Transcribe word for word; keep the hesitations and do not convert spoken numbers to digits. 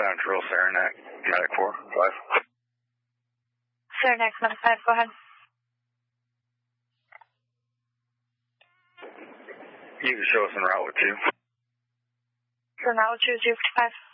down to Real Saranac, Medic four, five. Saranac, number five, go ahead. You can show us en route with two. En route with two, zero five.